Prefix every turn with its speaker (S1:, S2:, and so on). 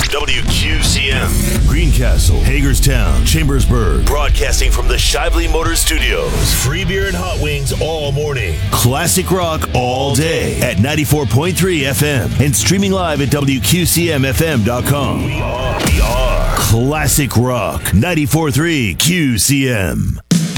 S1: WQCM, Greencastle, Hagerstown, Chambersburg, broadcasting from the Shively Motor Studios. Free beer and hot wings all morning. Classic rock all day at 94.3 FM and streaming live at WQCMFM.com. We are Classic Rock 94.3 QCM.